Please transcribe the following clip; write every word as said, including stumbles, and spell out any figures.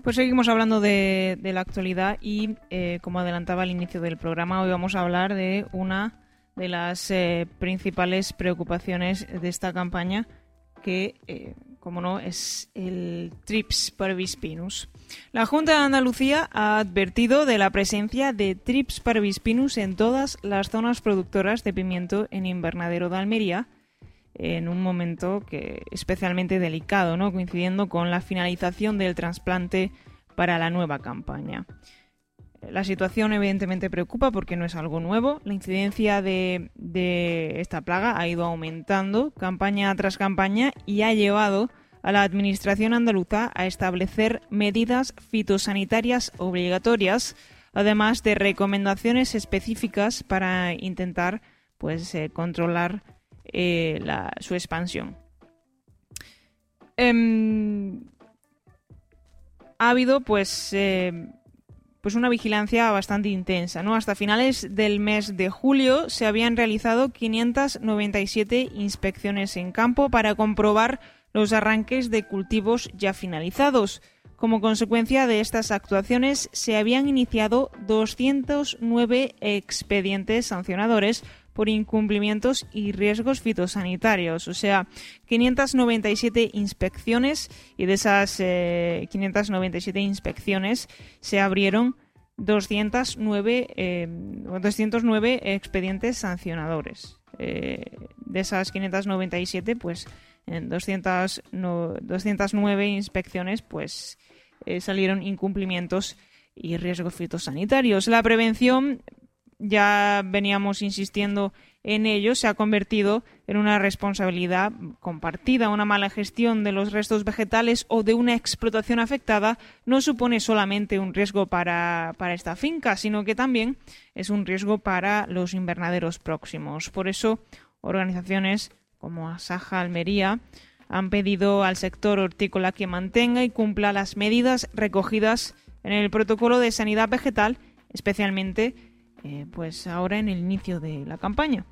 Pues seguimos hablando de, de la actualidad y, eh, como adelantaba al inicio del programa, hoy vamos a hablar de una de las eh, principales preocupaciones de esta campaña, que, eh, como no, es el Trips parvispinus. La Junta de Andalucía ha advertido de la presencia de Trips parvispinus en todas las zonas productoras de pimiento en invernadero de Almería, en un momento que especialmente delicado, ¿no?, coincidiendo con la finalización del trasplante para la nueva campaña. La situación evidentemente preocupa porque no es algo nuevo. La incidencia de, de esta plaga ha ido aumentando campaña tras campaña y ha llevado a la Administración andaluza a establecer medidas fitosanitarias obligatorias, además de recomendaciones específicas para intentar pues eh, controlar eh, la, su expansión. Eh, ha habido pues... Eh, pues una vigilancia bastante intensa, ¿no? Hasta finales del mes de julio se habían realizado quinientas noventa y siete inspecciones en campo para comprobar los arranques de cultivos ya finalizados. Como consecuencia de estas actuaciones se habían iniciado doscientos nueve expedientes sancionadores por incumplimientos y riesgos fitosanitarios, o sea, quinientas noventa y siete inspecciones, y de esas eh, quinientas noventa y siete inspecciones se abrieron doscientos nueve, eh, doscientos nueve expedientes sancionadores. Eh, de esas quinientas noventa y siete, pues en doscientas, no, doscientas nueve inspecciones pues eh, salieron incumplimientos y riesgos fitosanitarios. La prevención, ya veníamos insistiendo en ello, se ha convertido en una responsabilidad compartida. Una mala gestión de los restos vegetales o de una explotación afectada no supone solamente un riesgo para, para esta finca, sino que también es un riesgo para los invernaderos próximos. Por eso, organizaciones como Asaja Almería han pedido al sector hortícola que mantenga y cumpla las medidas recogidas en el protocolo de sanidad vegetal, especialmente Eh, pues ahora en el inicio de la campaña.